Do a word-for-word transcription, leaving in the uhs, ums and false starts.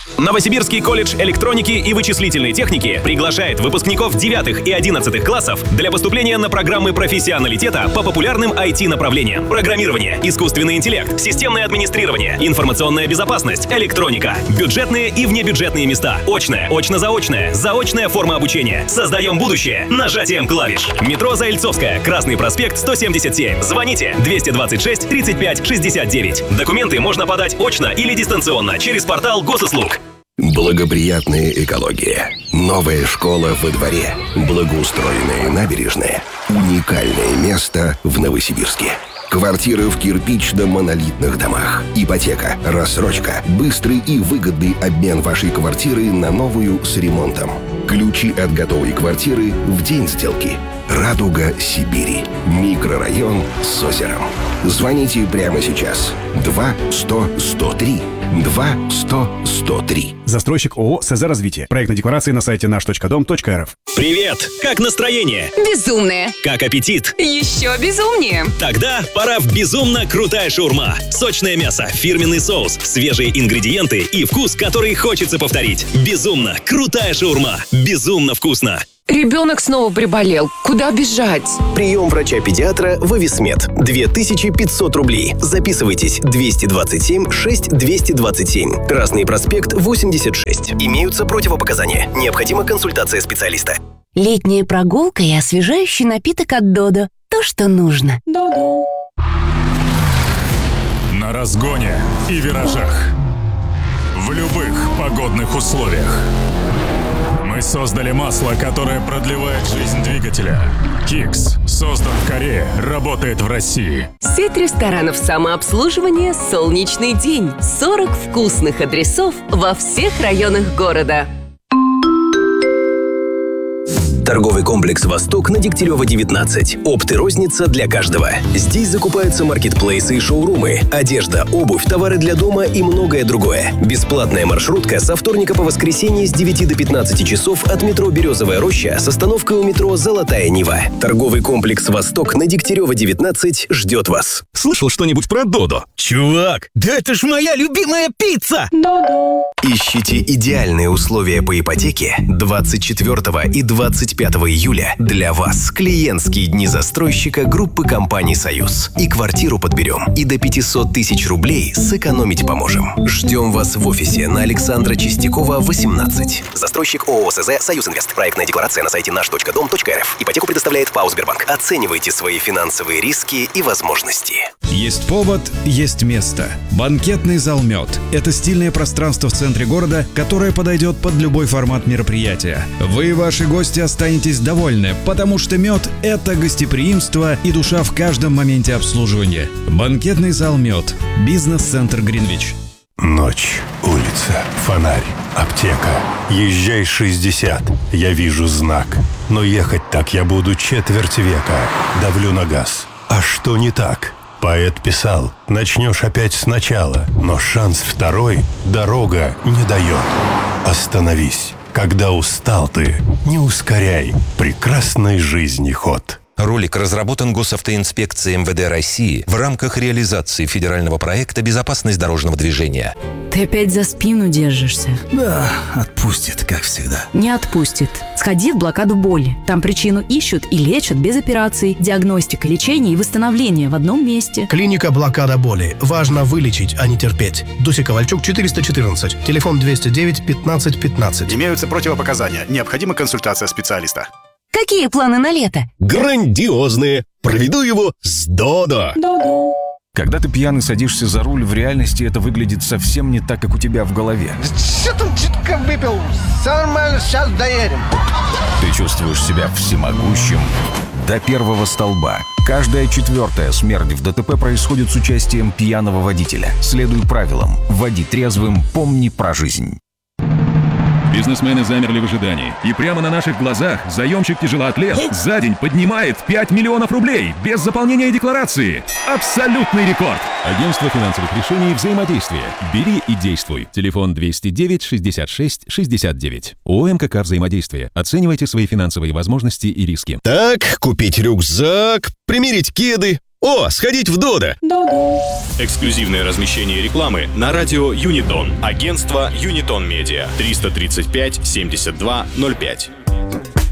Новосибирский колледж электроники и вычислительной техники приглашает выпускников девятых и одиннадцатых классов для поступления на программы профессионалитета по популярным ай ти-направлениям: программирование, искусственный интеллект, системное администрирование, информационная безопасность, электроника, бюджетные и внебюджетные места, очное, очно-заочное, заочная форма обучения. Создаем будущее нажатием клавиш. Метро Заильцовская, Красный проспект, сто семьдесят семь. Звоните двести двадцать шесть тридцать пять шестьдесят девять. Документы можно подать очно или дистанционно через портал госуслуг. Благоприятная экология, новая школа во дворе, благоустроенные набережные, уникальное место в Новосибирске. Квартиры в кирпично-монолитных домах, ипотека, рассрочка, быстрый и выгодный обмен вашей квартиры на новую с ремонтом. Ключи от готовой квартиры в день сделки. Радуга Сибири. Микрорайон с озером. Звоните прямо сейчас. два сто сто три. два сто сто три. Застройщик ООО «СЗ Развитие». Проектные декларации на сайте наш точка дом точка эр эф. Привет! Как настроение? Безумное. Как аппетит? Еще безумнее. Тогда пора в безумно крутая шаурма. Сочное мясо, фирменный соус, свежие ингредиенты и вкус, который хочется повторить. Безумно крутая шаурма. Безумно вкусно. Ребенок снова приболел. Куда бежать? Прием врача-педиатра в Ависмед. две тысячи пятьсот рублей. Записывайтесь. двести двадцать семь шесть двести двадцать семь. Красный проспект, восемьдесят шесть. Имеются противопоказания. Необходима консультация специалиста. Летняя прогулка и освежающий напиток от Додо. То, что нужно. Додо. На разгоне и виражах. В любых погодных условиях. Мы создали масло, которое продлевает жизнь двигателя. Кикс создан в Корее, работает в России. Сеть ресторанов самообслуживания «Солнечный день». сорок вкусных адресов во всех районах города. Торговый комплекс «Восток» на Дегтярева, девятнадцать. Опт и розница для каждого. Здесь закупаются маркетплейсы и шоурумы, одежда, обувь, товары для дома и многое другое. Бесплатная маршрутка со вторника по воскресенье с девяти до пятнадцати часов от метро «Березовая роща» с остановкой у метро «Золотая Нива». Торговый комплекс «Восток» на Дегтярева, девятнадцать ждет вас. Слышал что-нибудь про Додо? Чувак, да это ж моя любимая пицца! Додо. Ищите идеальные условия по ипотеке двадцать четвёртого и двадцать пятого июля для вас. Клиентские дни застройщика группы компаний «Союз». И квартиру подберем, и до пятьсот тысяч рублей сэкономить поможем. Ждем вас в офисе на Александра Чистякова, восемнадцать. Застройщик ООО «СЗ Союз Инвест». Проектная декларация на сайте наш точка дом точка эр эф. Ипотеку предоставляет ПАО «Сбербанк». Оценивайте свои финансовые риски и возможности. Есть повод, есть место. Банкетный зал «Мед». Это стильное пространство в центре города, которое подойдет под любой формат мероприятия. Вы и ваши гости останетесь довольны, потому что «Мед» — это гостеприимство и душа в каждом моменте обслуживания. Банкетный зал «Мед». Бизнес-центр «Гринвич». Ночь, улица, фонарь, аптека. Езжай шестьдесят, я вижу знак. Но ехать так я буду четверть века. Давлю на газ. А что не так? Поэт писал: начнешь опять сначала, но шанс второй дорога не дает. Остановись. Когда устал ты, не ускоряй прекрасной жизни ход. Ролик разработан Госавтоинспекцией эм вэ дэ России в рамках реализации федерального проекта «Безопасность дорожного движения». Ты опять за спину держишься. Да, отпустит, как всегда. Не отпустит. Сходи в блокаду боли. Там причину ищут и лечат без операций. Диагностика, лечение и восстановление в одном месте. Клиника «Блокада боли». Важно вылечить, а не терпеть. Дуся Ковальчук, четыреста четырнадцать. Телефон двести девять пятнадцать пятнадцать. Имеются противопоказания. Необходима консультация специалиста. Какие планы на лето? Грандиозные! Проведу его с Додо! Додо. Когда ты пьяный садишься за руль, в реальности это выглядит совсем не так, как у тебя в голове. Что там чутка выпил? Все нормально, сейчас доедем. Ты чувствуешь себя всемогущим до первого столба. Каждая четвертая смерть в дэ тэ пэ происходит с участием пьяного водителя. Следуй правилам. Води трезвым, помни про жизнь. Бизнесмены замерли в ожидании. И прямо на наших глазах заемщик-тяжелоатлет за день поднимает пять миллионов рублей без заполнения декларации. Абсолютный рекорд! Агентство финансовых решений «Взаимодействие». Бери и действуй. Телефон двести девять шестьдесят шесть шестьдесят девять. ООО эм ка ка «Взаимодействие». Оценивайте свои финансовые возможности и риски. Так, купить рюкзак, примерить кеды. О, сходить в Додо! Додо. Эксклюзивное размещение рекламы на радио Юнитон. Агентство Юнитон Медиа. триста тридцать пять семьдесят два ноль пять.